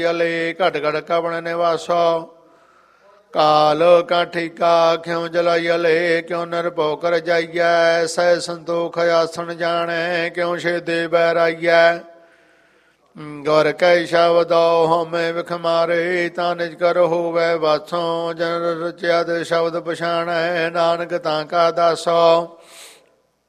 ਅਲੇ ਘਟ ਘਟ ਕਵਣ ਨਿਵਾਸੋ ਕਾਲ ਕਾ ਠੀਕਾ ਕਿਉ ਜਲਾਈਲੇ ਕਿਉ ਨਿਰਭਉ ਕਰ ਜਾਈਐ ਸਹਿ ਸੰਤੋਖ ਆਸਣ ਜਾਣੈ ਕਿਉ ਛੇਦੇ ਬੈਰਾਈਐ ਗੁਰ ਕੈ ਸ਼ਬਦੋ ਹਉਮੈ ਵਿਖ ਮਾਰੇ ਤਾਂ ਨਿਜ ਕਰ ਹੋਵੈ ਵਾਸੋ ਜਨ ਰਚਿਆ ਦੇ ਸ਼ਬਦ ਪਛਾਣੈ ਨਾਨਕ ਤਾਂ ਕਾ ਦਾਸੋ